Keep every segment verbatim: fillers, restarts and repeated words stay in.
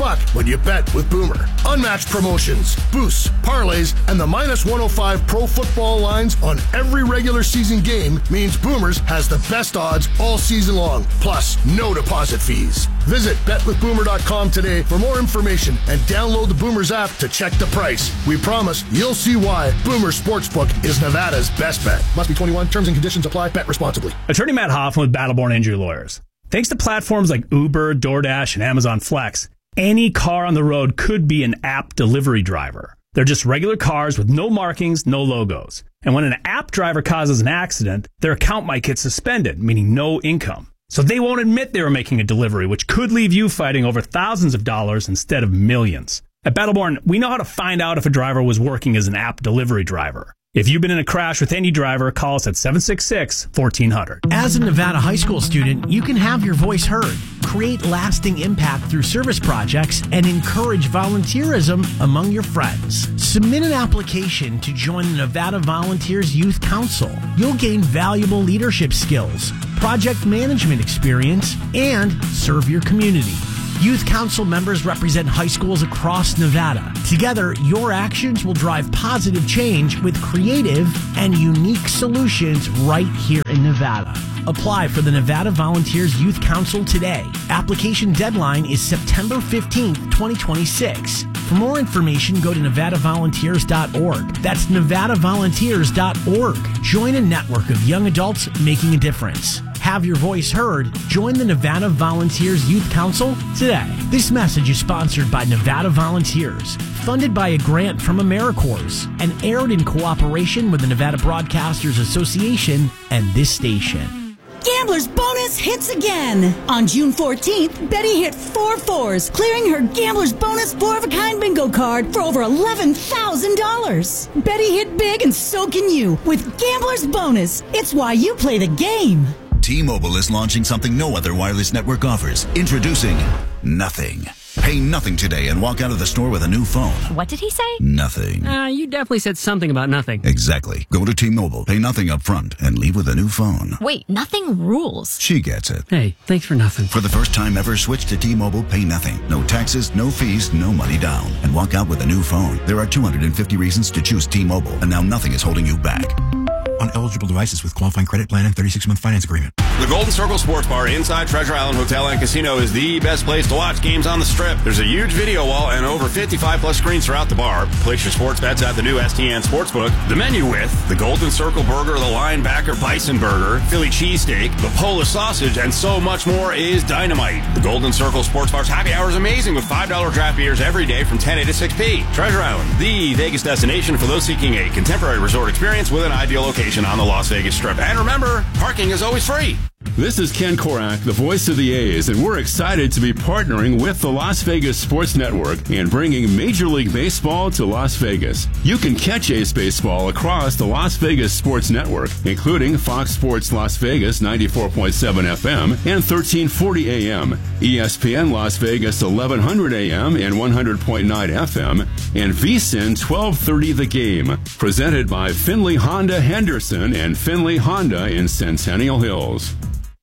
buck when you bet with Boomer. Unmatched promotions, boosts, parlays, and the minus one oh five pro football lines on every regular season game means Boomers has the best odds all season long, plus no deposit fees. Visit bet with boomer dot com today for more information and download the Boomers app to check the price. We promise you'll see why Boomer Sportsbook is Nevada's best bet. Must be twenty-one. Terms and conditions apply. Bet responsibly. Attorney Matt Hoffman with Battleborn Injury Lawyers. Thanks to platforms like Uber, DoorDash, and Amazon Flex, any car on the road could be an app delivery driver. They're just regular cars with no markings, no logos. And when an app driver causes an accident, their account might get suspended, meaning no income. So they won't admit they were making a delivery, which could leave you fighting over thousands of dollars instead of millions. At Battleborn, we know how to find out if a driver was working as an app delivery driver. If you've been in a crash with any driver, call us at seven six six, one four zero zero. As a Nevada high school student, you can have your voice heard, create lasting impact through service projects, and encourage volunteerism among your friends. Submit an application to join the Nevada Volunteers Youth Council. You'll gain valuable leadership skills, project management experience, and serve your community. Youth Council members represent high schools across Nevada. Together, your actions will drive positive change with creative and unique solutions right here in Nevada. Apply for the Nevada Volunteers Youth Council today. Application deadline is September fifteenth, twenty twenty-six. For more information, go to nevada volunteers dot org. That's nevada volunteers dot org. Join a network of young adults making a difference. Have your voice heard. Join the Nevada Volunteers Youth Council today. This message is sponsored by Nevada Volunteers, funded by a grant from AmeriCorps, and aired in cooperation with the Nevada Broadcasters Association and this station. Gambler's Bonus hits again. On June fourteenth, Betty hit four fours, clearing her Gambler's Bonus four-of-a-kind bingo card for over eleven thousand dollars. Betty hit big, and so can you with Gambler's Bonus. It's why you play the game. T-Mobile is launching something no other wireless network offers. Introducing Nothing. Pay nothing today and walk out of the store with a new phone. What did he say? Nothing. Uh, you definitely said something about nothing. Exactly. Go to T-Mobile, pay nothing up front, and leave with a new phone. Wait, nothing rules. She gets it. Hey, thanks for nothing. For the first time ever, switch to T-Mobile, pay nothing. No taxes, no fees, no money down. And walk out with a new phone. There are two hundred fifty reasons to choose T-Mobile, and now nothing is holding you back. On eligible devices with qualifying credit plan and thirty-six month finance agreement. The Golden Circle Sports Bar inside Treasure Island Hotel and Casino is the best place to watch games on the Strip. There's a huge video wall and over fifty-five plus screens throughout the bar. Place your sports bets at the new S T N Sportsbook. The menu with the Golden Circle Burger, the Linebacker Bison Burger, Philly Cheesesteak, the Polish Sausage, and so much more is dynamite. The Golden Circle Sports Bar's happy hour is amazing with five dollar draft beers every day from ten a to six p. Treasure Island, the Vegas destination for those seeking a contemporary resort experience with an ideal location on the Las Vegas Strip. And remember, parking is always free. This is Ken Korak, the voice of the A's, and we're excited to be partnering with the Las Vegas Sports Network and bringing Major League Baseball to Las Vegas. You can catch A's baseball across the Las Vegas Sports Network, including Fox Sports Las Vegas ninety-four point seven F M and thirteen forty A M, E S P N Las Vegas eleven hundred A M and one hundred point nine F M, and V S I N twelve thirty The Game. Presented by Finley Honda Henderson and Finley Honda in Centennial Hills.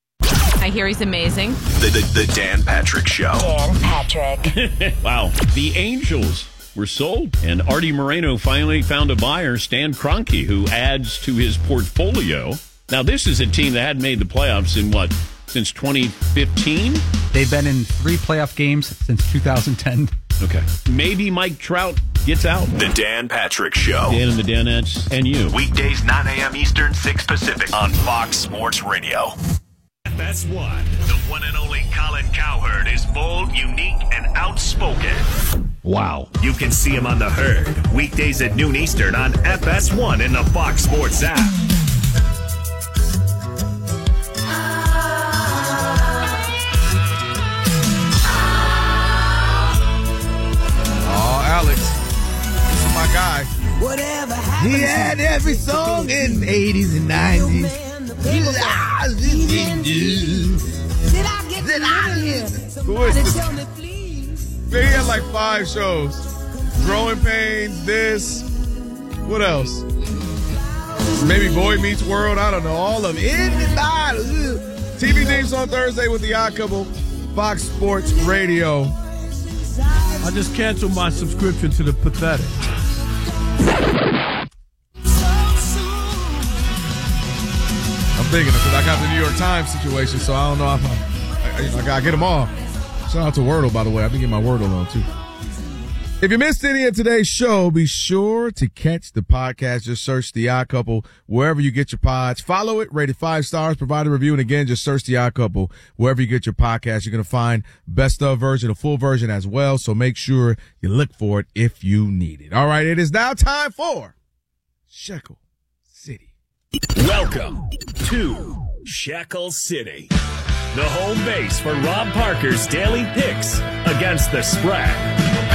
I hear he's amazing. The, the, the Dan Patrick Show. Dan Patrick. Wow. The Angels were sold, and Artie Moreno finally found a buyer, Stan Kroenke, who adds to his portfolio. Now, this is a team that hadn't made the playoffs in, what, since twenty fifteen? They've been in three playoff games since two thousand ten. Okay. Maybe Mike Trout gets out. The Dan Patrick Show. Dan and the Danettes and you. Weekdays, nine a m Eastern, six Pacific on Fox Sports Radio. F S one. The one and only Colin Cowherd is bold, unique, and outspoken. Wow. You can see him on The Herd. Weekdays at noon Eastern on F S one in the Fox Sports app. Oh, Alex. This is my guy. Whatever happened. He had every song in the eighties and nineties. Did I get Did I Who is this? Man, he had like five shows. Growing Pains, this. What else? Maybe Boy Meets World. I don't know. All of it. T V News on Thursday with the Odd Couple. Fox Sports Radio. I just canceled my subscription to the Pathetic. I'm thinking because I got the New York Times situation, so I don't know if I, I, I gotta get them all. Shout out to Wordle, by the way. I've been getting my Wordle on too. If you missed any of today's show, be sure to catch the podcast. Just search The Odd Couple wherever you get your pods. Follow it, rate it five stars, provide a review, and again, just search The Odd Couple wherever you get your podcast. You're gonna find best of version, a full version as well. So make sure you look for it if you need it. All right, it is now time for Shekel City. Welcome to Shekel City, the home base for Rob Parker's daily picks against the spread.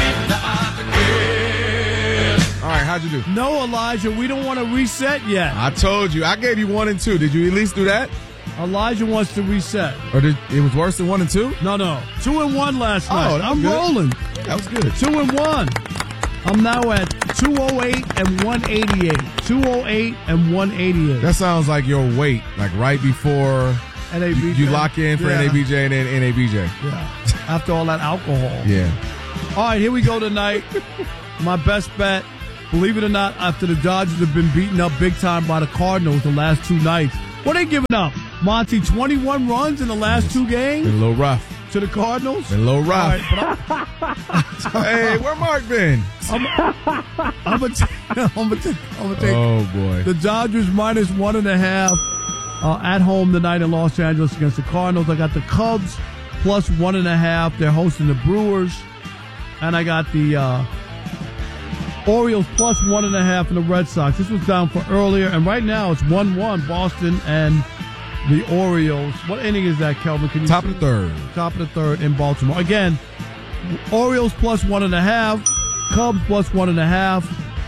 All right, how'd you do? No, Elijah, we don't want to reset yet. I told you. I gave you one and two. Did you at least do that? Elijah wants to reset. Or did it was worse than one and two? No, no. Two and one last night. Oh, that was I'm good. rolling. That was good. Two and one. I'm now at two oh eight and one eighty-eight. two oh eight and one eighty-eight. That sounds like your weight, like right before N A B J. you, you lock in for Yeah. N A B J and then N A B J. Yeah. After all that alcohol. Yeah. All right, here we go tonight. My best bet. Believe it or not, after the Dodgers have been beaten up big time by the Cardinals the last two nights. What are they giving up? Monty, twenty-one runs in the last two games? Been a little rough. To the Cardinals? Been a little rough. All right, but hey, where Mark been? I'm, I'm going to take oh, boy. the Dodgers minus one and a half uh, at home tonight in Los Angeles against the Cardinals. I got the Cubs plus one and a half. They're hosting the Brewers. And I got the uh, Orioles plus one and a half in the Red Sox. This was down for earlier. And right now it's one one Boston and the Orioles. What inning is that, Kelvin? Can you Top see? of the third. Top of the third in Baltimore. Again, Orioles plus one and a half. Cubs plus one and a half.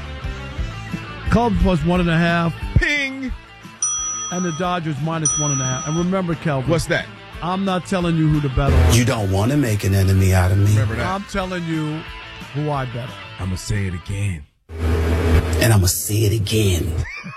Cubs plus one and a half. Ping! And the Dodgers minus one and a half. And remember, Kelvin. What's that? I'm not telling you who to bet on. You don't want to make an enemy out of me. Remember that. I'm telling you who I bet on. I'm going to say it again. And I'm going to say it again.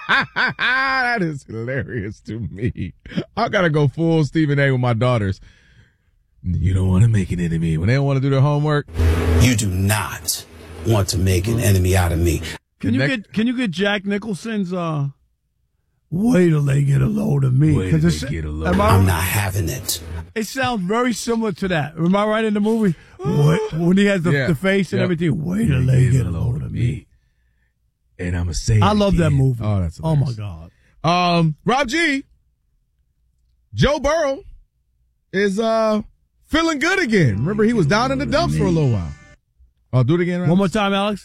That is hilarious to me. I got to go full Stephen A. with my daughters. You don't want to make an enemy. When they don't want to do their homework. You do not want to make an enemy out of me. Can you get Can you get Jack Nicholson's uh wait till they get a load of me? Wait till they get a load I'm right? not having it. It sounds very similar to that. Am I right in the movie? What, when he has the, Yeah. the face and Yep. everything. Wait till they get a load of me. And I'm going to say it I love that again. movie. Oh, that's Oh, my hilarious. God. Um, Rob G, Joe Burrow is uh feeling good again. Remember, he was down in the dumps for a little while. Oh, do it again, Rob? One more time, Alex.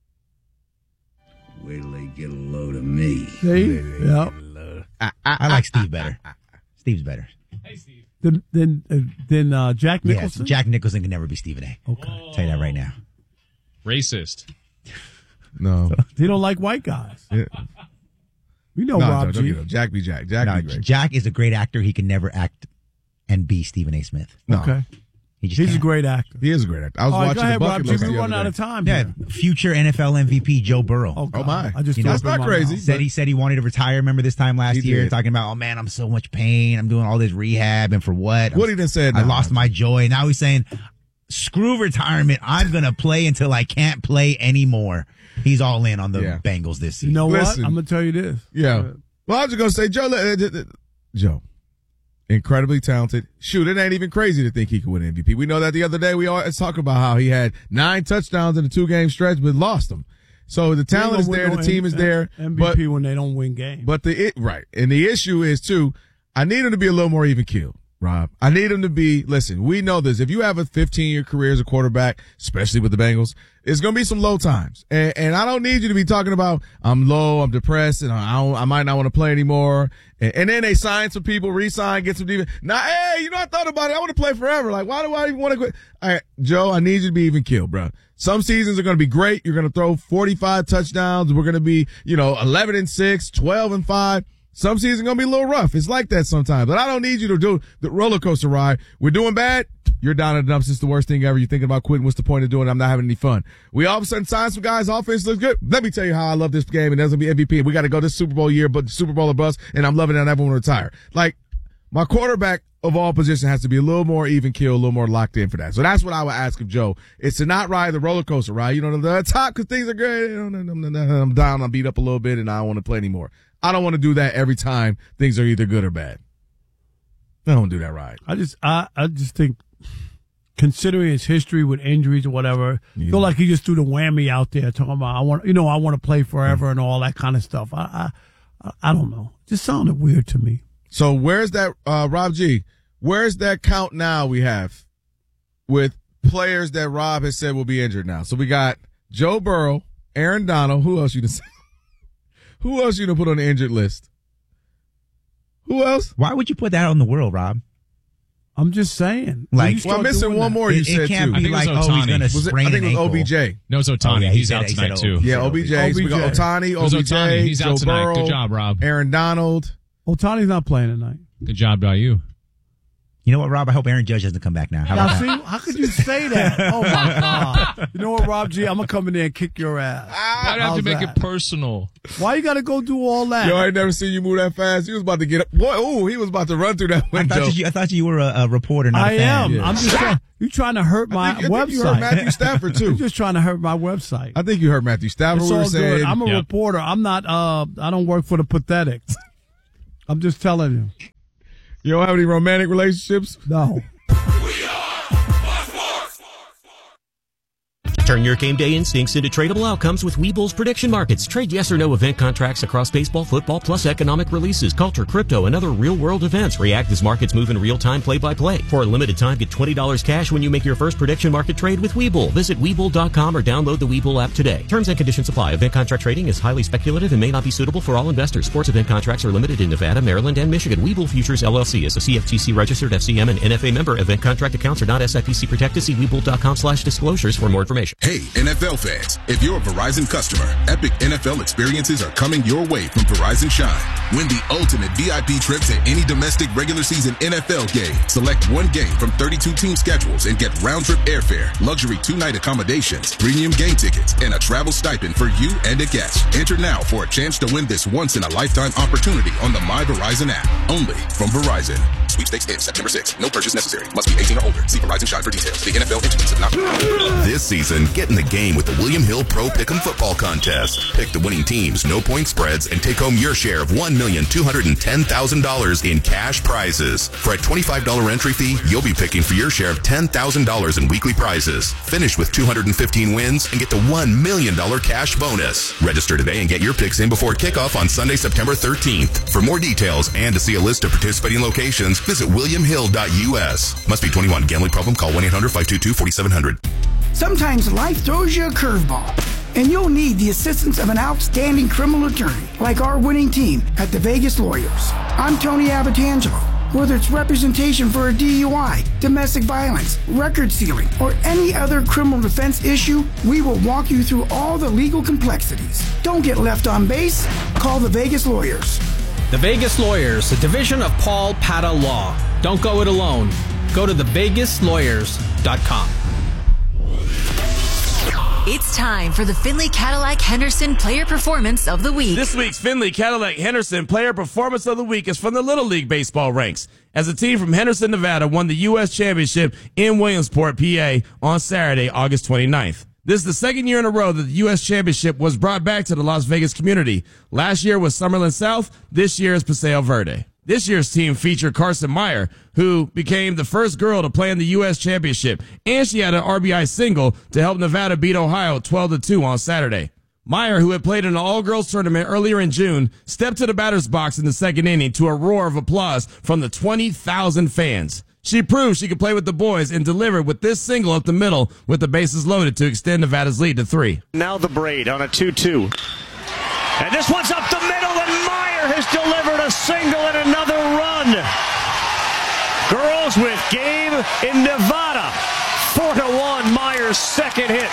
Wait till they get a load of me. See? Yeah. I like Steve better. Steve's better. Then, then, uh, then uh, Jack Yes, Nicholson? Jack Nicholson can never be Stephen A. Okay. I'll tell you that right now. Racist. No. He don't like white guys. Yeah. We know No, Rob no, don't G. get him. Jack be Jack. Jack No, be great. Jack is a great actor. He can never act and be Stephen A. Smith. No. Okay. He just He's can't. a great actor. He is a great actor. I was All right, watching go ahead, the Rob bucket G. list We're the running other out day. of time Yeah, here. future N F L M V P Joe Burrow. Oh, God. Oh, my. I just You know, That's threw up not in my crazy. mouth. Said he said he wanted to retire. Remember this time last He year, did. talking about, oh man, I'm so much pain. I'm doing all this rehab, and for what? What he done said I now. lost my joy. Now he's saying, screw retirement. I'm gonna play until I can't play anymore. He's all in on the Yeah. Bengals this season. You know Listen. what? I'm going to tell you this. Yeah. Well, I was just going to say, Joe, uh, uh, Joe, incredibly talented. Shoot, it ain't even crazy to think he could win M V P. We know that the other day we always talk about how he had nine touchdowns in a two-game stretch, but lost them. So the talent is there, the team is there. M but, V P when they don't win games. but the it, right. And the issue is, too, I need him to be a little more even keeled, Rob. I need him to be, listen, we know this. If you have a fifteen-year career as a quarterback, especially with the Bengals, it's going to be some low times. And, and I don't need you to be talking about, I'm low, I'm depressed, and I, don't, I might not want to play anymore. And, and then they sign some people, re-sign, get some defense. Now, hey, you know, I thought about it. I want to play forever. Like, why do I even want to quit? All right, Joe, I need you to be even keeled, bro. Some seasons are going to be great. You're going to throw forty-five touchdowns. We're going to be, you know, eleven and six, twelve and five. Some seasons are going to be a little rough. It's like that sometimes. But I don't need you to do the roller coaster ride. We're doing bad. You're down in the dumps. It's the worst thing ever. You're thinking about quitting. What's the point of doing it? I'm not having any fun. We all of a sudden sign some guys. Offense looks good. Let me tell you how I love this game. And there's going to be M V P. We got to go this Super Bowl year, but Super Bowl or bust. And I'm loving it. And everyone will retire. Like, my quarterback of all positions has to be a little more even keel, a little more locked in for that. So that's what I would ask of Joe. It's to not ride the roller coaster, right? You know, the top because things are great. I'm down, I'm beat up a little bit, and I don't want to play anymore. I don't want to do that every time things are either good or bad. I don't do that right. I just, I, I just think, considering his history with injuries or whatever, yeah. feel like he just threw the whammy out there, talking about I want, you know, I want to play forever and all that kind of stuff. I, I, I don't know. It just sounded weird to me. So where's that, uh, Rob G? Where's that count now we have with players that Rob has said will be injured now? So we got Joe Burrow, Aaron Donald. Who else you to Who else you to put on the injured list? Who else? Why would you put that on the world, Rob? I'm just saying. Like, well, I'm missing one that? more. You it, said it can't too. be like, oh, he's going to sprain I think an it was ankle. O B J. No, it's Otani. Oh, yeah, he's he out said, tonight he too. Yeah, O B J. So we got Otani, O B J, He's Joe out tonight. Burrow, Good job, Rob. Aaron Donald. Otani's not playing tonight. Good job by you. You know what, Rob? I hope Aaron Judge doesn't come back now. How now, about see, that? how could you say that? Oh, my God. You know what, Rob G? I'm going to come in there and kick your ass. I'd have How's to make that? it personal. Why you got to go do all that? Yo, I ain't never seen you move that fast. He was about to get up. Boy, ooh, he was about to run through that window. I thought you, I thought you were a, a reporter, not I a fan. am. Yeah. I'm just trying, you trying to hurt my I think, I website. think you heard Matthew Stafford, too. You're just trying to hurt my website. I think you heard Matthew Stafford. It's We were all saying. good. I'm a Yep. reporter. I'm not, uh, I don't work for the pathetics. I'm just telling you. You don't have any romantic relationships? No. Turn your game day instincts into tradable outcomes with Webull's prediction markets. Trade yes or no event contracts across baseball, football, plus economic releases, culture, crypto, and other real-world events. React as markets move in real time, play-by-play. For a limited time, get twenty dollars cash when you make your first prediction market trade with Webull. Visit Webull dot com or download the Webull app today. Terms and conditions apply. Event contract trading is highly speculative and may not be suitable for all investors. Sports event contracts are limited in Nevada, Maryland, and Michigan. Webull Futures, L L C is a C F T C-registered F C M and N F A member. Event contract accounts are not S I P C protected. See Webull dot com slash disclosures for more information. Hey, N F L fans, if you're a Verizon customer, epic N F L experiences are coming your way from Verizon Shine. Win the ultimate V I P trip to any domestic regular season N F L game. Select one game from thirty-two team schedules and get round-trip airfare, luxury two-night accommodations, premium game tickets, and a travel stipend for you and a guest. Enter now for a chance to win this once-in-a-lifetime opportunity on the My Verizon app. Only from Verizon. Sweepstakes ends September sixth. No purchase necessary. Must be eighteen or older. See Verizon Shine for details. The N F L entities have not. This season, get in the game with the William Hill Pro Pick'em Football Contest. Pick the winning teams, no point spreads, and take home your share of one million two hundred ten thousand dollars in cash prizes. For a twenty-five dollars entry fee, you'll be picking for your share of ten thousand dollars in weekly prizes. Finish with two hundred fifteen wins and get the one million dollars cash bonus. Register today and get your picks in before kickoff on Sunday, September thirteenth. For more details and to see a list of participating locations, visit william hill dot U S. Must be twenty-one. Gambling problem? Call one eight hundred five two two four seven zero zero. Sometimes life throws you a curveball, and you'll need the assistance of an outstanding criminal attorney like our winning team at the Vegas Lawyers. I'm Tony Abatangelo. Whether it's representation for a D U I, domestic violence, record sealing, or any other criminal defense issue, we will walk you through all the legal complexities. Don't get left on base. Call the Vegas Lawyers. The Vegas Lawyers, a division of Paul Pata Law. Don't go it alone. Go to the vegas lawyers dot com. It's time for the Finley Cadillac Henderson Player Performance of the Week. This week's Finley Cadillac Henderson Player Performance of the Week is from the Little League Baseball ranks, as a team from Henderson, Nevada won the U S Championship in Williamsport, P A on Saturday, August twenty-ninth. This is the second year in a row that the U S Championship was brought back to the Las Vegas community. Last year was Summerlin South. This year is Paseo Verde. This year's team featured Carson Meyer, who became the first girl to play in the U S Championship, and she had an R B I single to help Nevada beat Ohio twelve to two on Saturday. Meyer, who had played in an all-girls tournament earlier in June, stepped to the batter's box in the second inning to a roar of applause from the twenty thousand fans. She proved she could play with the boys and delivered with this single up the middle with the bases loaded to extend Nevada's lead to three. Now the braid on a two two. And this one's up the middle, and Meyer has delivered a single and another run. Girls with game in Nevada. Four to one, Meyer's second hit.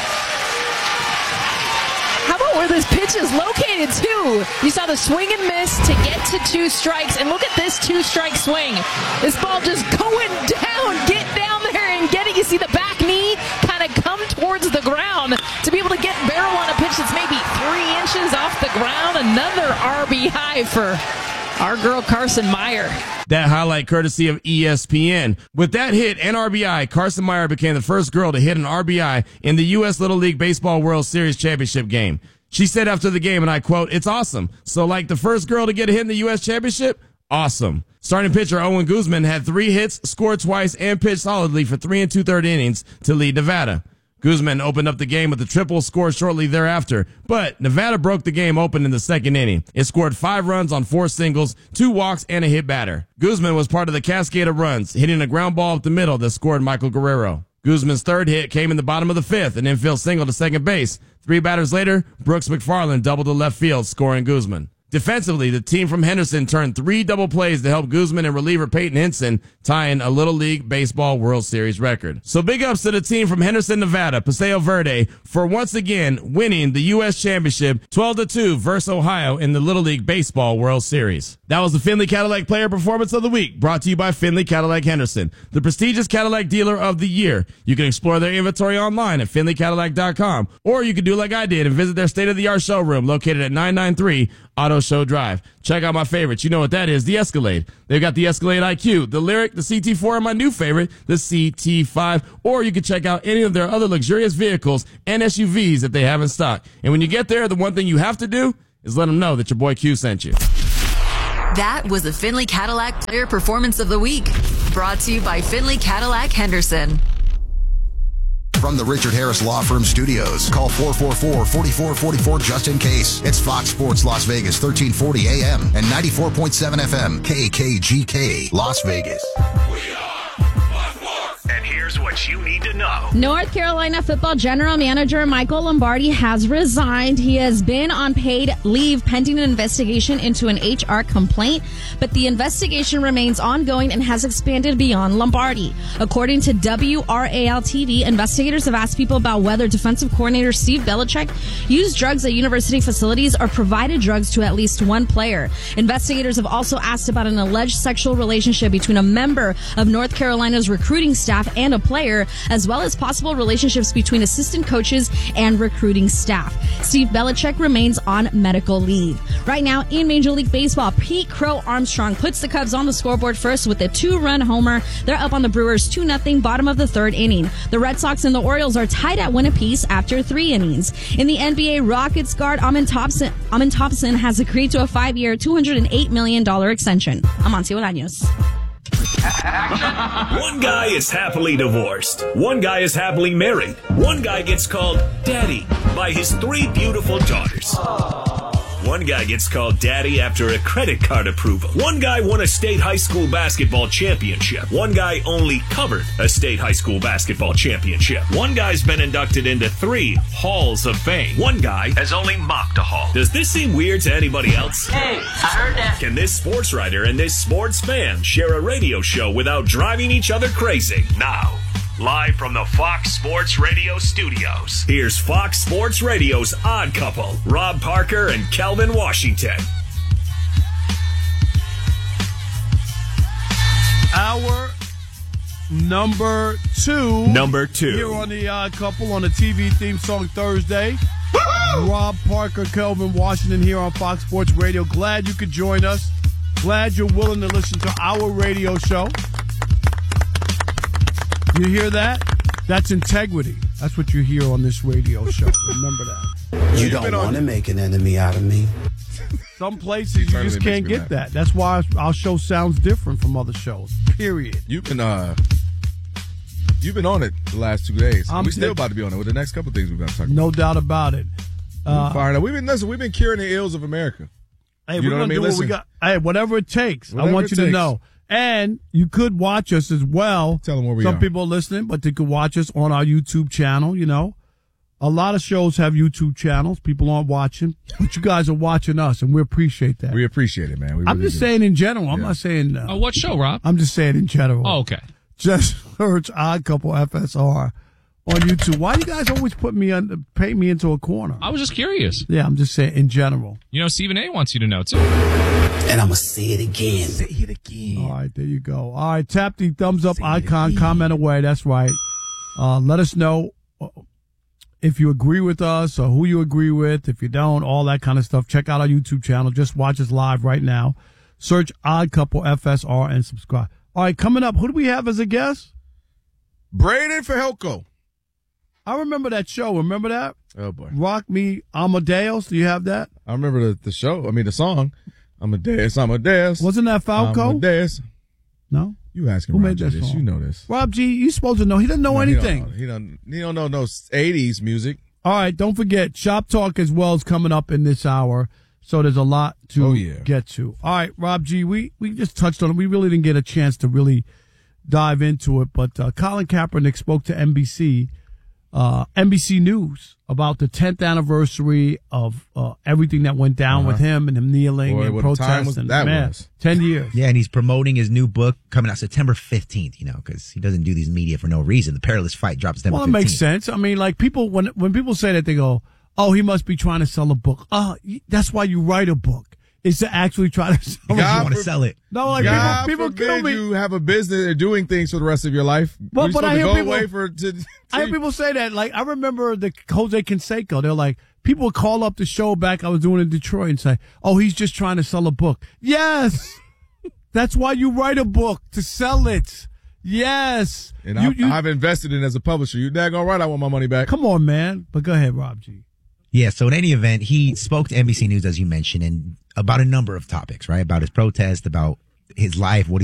How about where this pitch is located, too? You saw the swing and miss to get to two strikes, and look at this two-strike swing. This ball just going down. Get down there and get it. You see the back knee kind of come towards the ground to be able to get barrel on a pitch that's maybe three inches off the ground. Another R B I for Our girl Carson Meyer. That highlight courtesy of E S P N. With that hit and R B I, Carson Meyer became the first girl to hit an R B I in the U S Little League Baseball World Series championship game. She said after the game, and I quote, "It's awesome. So like the first girl to get a hit in the U S championship? Awesome." Starting pitcher Owen Guzman had three hits, scored twice, and pitched solidly for three and two-thirds innings to lead Nevada. Guzman opened up the game with a triple, scored shortly thereafter, but Nevada broke the game open in the second inning. It scored five runs on four singles, two walks, and a hit batter. Guzman was part of the cascade of runs, hitting a ground ball up the middle that scored Michael Guerrero. Guzman's third hit came in the bottom of the fifth, an infield single to second base. Three batters later, Brooks McFarland doubled to left field, scoring Guzman. Defensively, the team from Henderson turned three double plays to help Guzman and reliever Peyton Hinson tie in a Little League Baseball World Series record. So big ups to the team from Henderson, Nevada, Paseo Verde, for once again winning the U S Championship twelve to two versus Ohio in the Little League Baseball World Series. That was the Findlay Cadillac Player Performance of the Week, brought to you by Findlay Cadillac Henderson, the prestigious Cadillac dealer of the year. You can explore their inventory online at Findlay Cadillac dot com, or you can do like I did and visit their state-of-the-art showroom located at nine ninety-three Auto Show Drive. Check out my favorites. You know what that is, the Escalade. They've got the Escalade I Q, the Lyric, the C T four, and my new favorite, the C T five. Or you can check out any of their other luxurious vehicles and S U Vs that they have in stock. And when you get there, the one thing you have to do is let them know that your boy Q sent you. That was the Findlay Cadillac Player Performance of the Week, brought to you by Findlay Cadillac Henderson. From the Richard Harris Law Firm Studios, call four four four, four four four four just in case. It's Fox Sports Las Vegas, thirteen forty A M and ninety-four point seven F M, K K G K, Las Vegas. And here's what you need to know. North Carolina football general manager Michael Lombardi has resigned. He has been on paid leave pending an investigation into an H R complaint, but the investigation remains ongoing and has expanded beyond Lombardi. According to W R A L T V, investigators have asked people about whether defensive coordinator Steve Belichick used drugs at university facilities or provided drugs to at least one player. Investigators have also asked about an alleged sexual relationship between a member of North Carolina's recruiting staff and a player, as well as possible relationships between assistant coaches and recruiting staff. Steve Belichick remains on medical leave. Right now in Major League Baseball, Pete Crow Armstrong puts the Cubs on the scoreboard first with a two-run homer. They're up on the Brewers two nothing, bottom of the third inning. The Red Sox and the Orioles are tied at one apiece after three innings. In the N B A, Rockets guard Amin Thompson, Amin Thompson has agreed to a five-year, two hundred eight million dollars extension. I'm Amancio Bolaños. One guy is happily divorced. One guy is happily married. One guy gets called daddy by his three beautiful daughters. One guy gets called daddy after a credit card approval. One guy won a state high school basketball championship. One guy only covered a state high school basketball championship. One guy's been inducted into three halls of fame. One guy has only mocked a hall. Does this seem weird to anybody else? Hey, I heard that. Can this sports writer and this sports fan share a radio show without driving each other crazy? Now, live from the Fox Sports Radio studios, here's Fox Sports Radio's Odd Couple, Rob Parker and Kelvin Washington. Hour number two. Number two. Here on the Odd Couple on the T V theme song Thursday. Woo-hoo! Rob Parker, Kelvin Washington here on Fox Sports Radio. Glad you could join us. Glad you're willing to listen to our radio show. You hear that? That's integrity. That's what you hear on this radio show. Remember that. You don't want to make an enemy out of me. Some places you just can't get that. That's why our show sounds different from other shows. Period. You've been uh, you've been on it the last two days. I'm we still about to be on it with the next couple of things we're going to talk about. No doubt about it. Uh, fired up. We've been listen. We've been curing the ills of America. Hey, you we're know gonna what I mean? do what Listen. we got. Hey, whatever it takes. Whatever I want it you to takes. know. And you could watch us as well. Tell them where we Some are. people are listening, but they could watch us on our YouTube channel, you know. A lot of shows have YouTube channels. People aren't watching. But you guys are watching us, and we appreciate that. We appreciate it, man. We I'm really just do. saying in general. I'm Yeah. not saying... Uh, Oh, what show, Rob? I'm just saying in general. Oh, okay. Just search Odd Couple F S R on YouTube. Why do you guys always put me on, paint me into a corner? I was just curious. Yeah, I'm just saying in general. You know, Stephen A. wants you to know, too. And I'm going to say it again. Say it again. All right, there you go. All right, tap the thumbs up icon, comment away. That's right. Uh, let us know if you agree with us or who you agree with. If you don't, all that kind of stuff. Check out our YouTube channel. Just watch us live right now. Search Odd Couple F S R and subscribe. All right, coming up, who do we have as a guest? Braden Fajelko. I remember that show. Remember that? Oh, boy. Rock Me Amadeus. Do you have that? I remember the, the show. I mean, the song. Amadeus, Amadeus. Wasn't that Falco? Amadeus. No? You asking Who Rob made G that this. song? You know this. Rob G, you supposed to know. He doesn't know No, anything. He don't, he don't, he don't know no eighties music. All right, don't forget, Shop Talk as well is coming up in this hour. So there's a lot to Oh, yeah. get to. All right, Rob G, we, we just touched on it. We really didn't get a chance to really dive into it, but uh, Colin Kaepernick spoke to N B C, uh, N B C News about the tenth anniversary of uh, everything that went down Uh-huh. with him and him kneeling Boy, and what a time protesting. was- that Man, was. ten years. Yeah, and he's promoting his new book coming out September fifteenth, you know, because he doesn't do these media for no reason. The Perilous Fight drops September Well, it fifteenth. makes sense. I mean, like people when when people say that, they go, "Oh, he must be trying to sell a book." Oh, that's why you write a book, is to actually try to sell. God it. want to sell it. No, like God people, people forbid kill me. you have a business or doing things for the rest of your life. Well, You're but supposed I to hear go people. away for to, to, I hear people say that. Like I remember the Jose Canseco. They're like, people would call up the show back I was doing in Detroit and say, "Oh, he's just trying to sell a book." Yes, that's why you write a book, to sell it. Yes, and you, I've, you, I've invested in it as a publisher. You daggone right, I want my money back. come on, man. But go ahead, Rob G. Yeah, so in any event, he spoke to N B C News, as you mentioned, and about a number of topics, right? About his protest, about his life, what he